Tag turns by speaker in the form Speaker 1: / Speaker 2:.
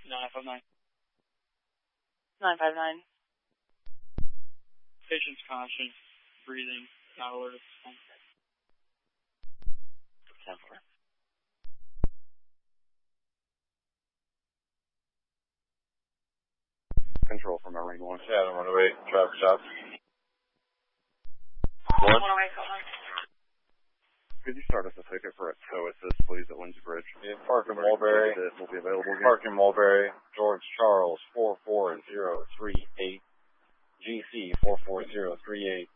Speaker 1: 959.
Speaker 2: 959.
Speaker 1: Patient's conscious, breathing, not alert at this time.
Speaker 2: 10-4.
Speaker 3: Control from Marine 1.
Speaker 4: Yeah, 108, traffic stop.
Speaker 2: 108, call on.
Speaker 3: Could you start us a ticket for a tow assist, please, at Lindsay Bridge?
Speaker 4: Yeah, Park in Mulberry.
Speaker 3: It will be available again.
Speaker 4: Park in Mulberry, George Charles 44038, GC 44038.